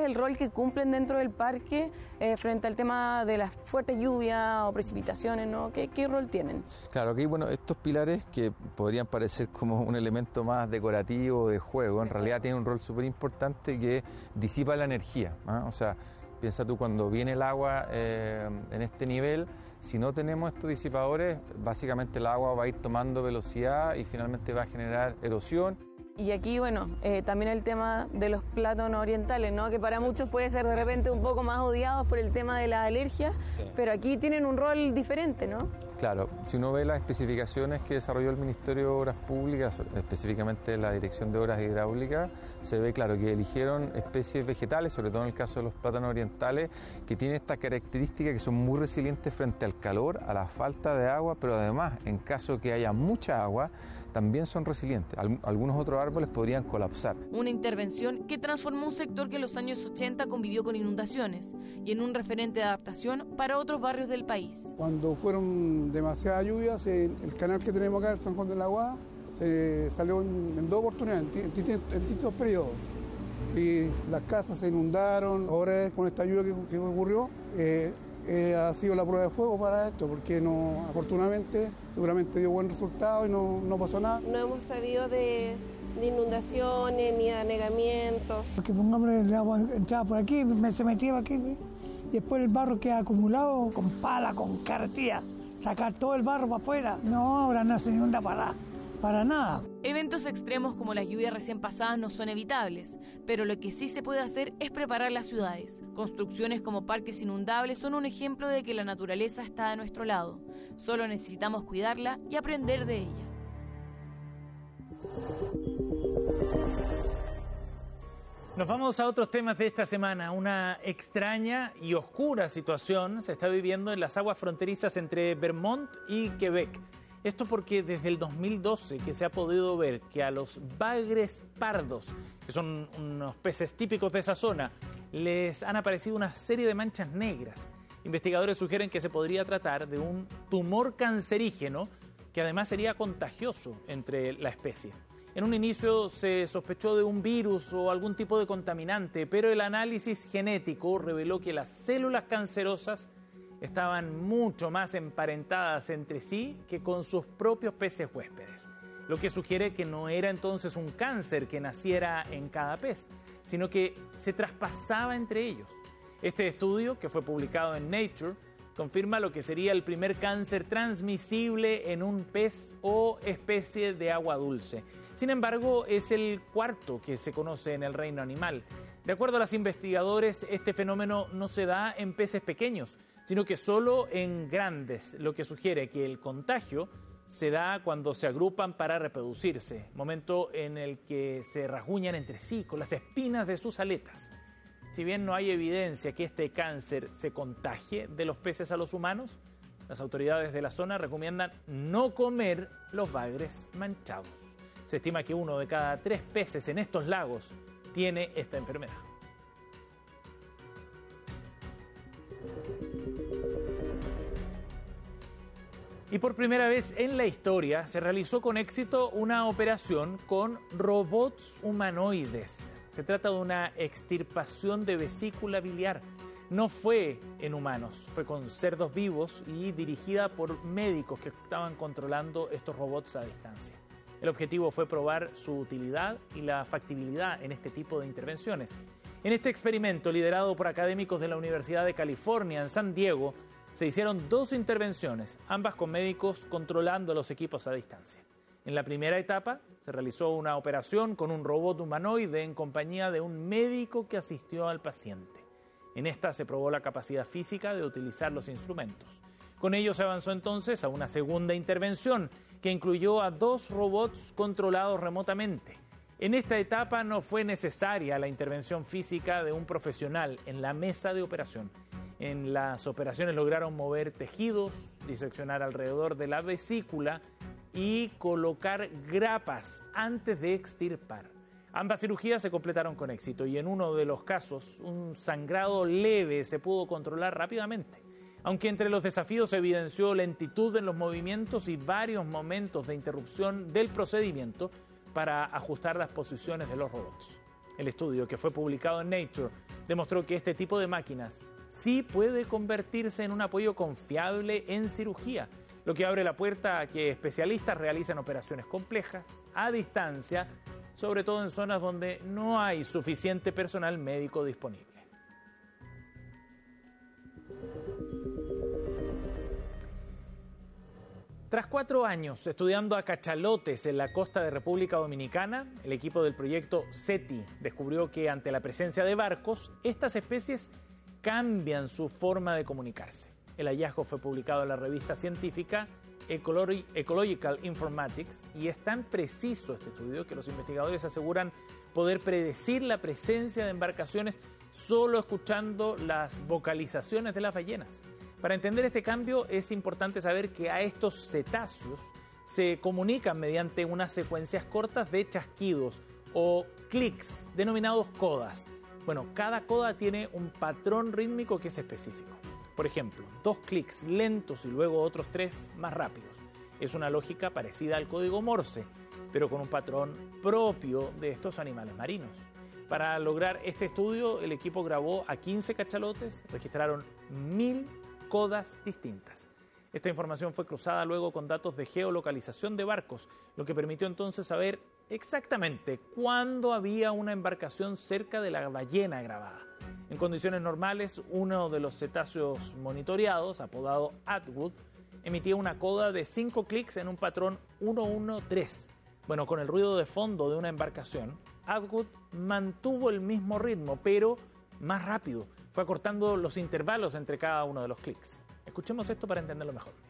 el rol que cumplen dentro del parque frente al tema de las fuertes lluvias o precipitaciones, ¿no? ¿Qué rol tienen? Claro, aquí bueno, estos pilares que podrían parecer como un elemento más decorativo de juego, en realidad tienen un rol súper importante que disipa la energía, ¿ah? O sea, piensa tú cuando viene el agua en este nivel, si no tenemos estos disipadores, básicamente el agua va a ir tomando velocidad y finalmente va a generar erosión. Y aquí, bueno, también el tema de los plátanos orientales, ¿no? Que para muchos puede ser de repente un poco más odiados por el tema de la alergia, sí, pero aquí tienen un rol diferente, ¿no? Claro, si uno ve las especificaciones que desarrolló el Ministerio de Obras Públicas, específicamente la Dirección de Obras Hidráulicas, se ve claro que eligieron especies vegetales, sobre todo en el caso de los plátanos orientales, que tienen esta característica que son muy resilientes frente al calor, a la falta de agua, pero además, en caso que haya mucha agua, también son resilientes. Algunos otros árboles podrían colapsar. Una intervención que transformó un sector que en los años 80 convivió con inundaciones y en un referente de adaptación para otros barrios del país. Cuando fueron demasiadas lluvias, el canal que tenemos acá, el San Juan de la Aguada, se salió en dos oportunidades, en distintos periodos. Y las casas se inundaron. Ahora, con esta lluvia que ocurrió, ha sido la prueba de fuego para esto, porque no, afortunadamente, seguramente dio buen resultado y no pasó nada. No hemos sabido de inundaciones ni de anegamientos. Porque pongamos el agua entraba por aquí, se metía por aquí, y después el barro queda acumulado con pala, con carretilla, sacar todo el barro para afuera. No, ahora no se inunda para nada. Eventos extremos como las lluvias recién pasadas no son evitables, pero lo que sí se puede hacer es preparar las ciudades. Construcciones como parques inundables son un ejemplo de que la naturaleza está de nuestro lado. Solo necesitamos cuidarla y aprender de ella. Nos vamos a otros temas de esta semana. Una extraña y oscura situación se está viviendo en las aguas fronterizas entre Vermont y Quebec. Esto porque desde el 2012 que se ha podido ver que a los bagres pardos, que son unos peces típicos de esa zona, les han aparecido una serie de manchas negras. Investigadores sugieren que se podría tratar de un tumor cancerígeno que además sería contagioso entre la especie. En un inicio se sospechó de un virus o algún tipo de contaminante, pero el análisis genético reveló que las células cancerosas estaban mucho más emparentadas entre sí que con sus propios peces huéspedes, lo que sugiere que no era entonces un cáncer que naciera en cada pez, sino que se traspasaba entre ellos. Este estudio, que fue publicado en Nature, confirma lo que sería el primer cáncer transmisible en un pez o especie de agua dulce. Sin embargo, es el cuarto que se conoce en el reino animal. De acuerdo a los investigadores, este fenómeno no se da en peces pequeños, sino que solo en grandes, lo que sugiere que el contagio se da cuando se agrupan para reproducirse, momento en el que se rasguñan entre sí con las espinas de sus aletas. Si bien no hay evidencia que este cáncer se contagie de los peces a los humanos, las autoridades de la zona recomiendan no comer los bagres manchados. Se estima que 1 de cada 3 peces en estos lagos tiene esta enfermedad. Y por primera vez en la historia se realizó con éxito una operación con robots humanoides. Se trata de una extirpación de vesícula biliar. No fue en humanos, fue con cerdos vivos y dirigida por médicos que estaban controlando estos robots a distancia. El objetivo fue probar su utilidad y la factibilidad en este tipo de intervenciones. En este experimento, liderado por académicos de la Universidad de California en San Diego, se hicieron 2 intervenciones, ambas con médicos controlando los equipos a distancia. En la primera etapa se realizó una operación con un robot humanoide en compañía de un médico que asistió al paciente. En esta se probó la capacidad física de utilizar los instrumentos. Con ello se avanzó entonces a una segunda intervención que incluyó a 2 robots controlados remotamente. En esta etapa no fue necesaria la intervención física de un profesional en la mesa de operación. En las operaciones lograron mover tejidos, diseccionar alrededor de la vesícula y colocar grapas antes de extirpar. Ambas cirugías se completaron con éxito y en uno de los casos un sangrado leve se pudo controlar rápidamente. Aunque entre los desafíos se evidenció lentitud en los movimientos y varios momentos de interrupción del procedimiento para ajustar las posiciones de los robots. El estudio, que fue publicado en Nature, demostró que este tipo de máquinas sí puede convertirse en un apoyo confiable en cirugía, lo que abre la puerta a que especialistas realicen operaciones complejas a distancia, sobre todo en zonas donde no hay suficiente personal médico disponible. Tras 4 años estudiando a cachalotes en la costa de República Dominicana, el equipo del proyecto SETI descubrió que ante la presencia de barcos, estas especies cambian su forma de comunicarse. El hallazgo fue publicado en la revista científica Ecological Informatics y es tan preciso este estudio que los investigadores aseguran poder predecir la presencia de embarcaciones solo escuchando las vocalizaciones de las ballenas. Para entender este cambio es importante saber que a estos cetáceos se comunican mediante unas secuencias cortas de chasquidos o clics denominados codas. Bueno, cada coda tiene un patrón rítmico que es específico. Por ejemplo, 2 clics lentos y luego otros 3 más rápidos. Es una lógica parecida al código Morse, pero con un patrón propio de estos animales marinos. Para lograr este estudio, el equipo grabó a 15 cachalotes, registraron 1000 codas distintas. Esta información fue cruzada luego con datos de geolocalización de barcos, lo que permitió entonces saber exactamente cuándo había una embarcación cerca de la ballena grabada. En condiciones normales, uno de los cetáceos monitoreados, apodado Atwood, emitía una coda de 5 clics en un patrón 113. Bueno, con el ruido de fondo de una embarcación, Atwood mantuvo el mismo ritmo, pero más rápido. Fue acortando los intervalos entre cada uno de los clics. Escuchemos esto para entenderlo mejor.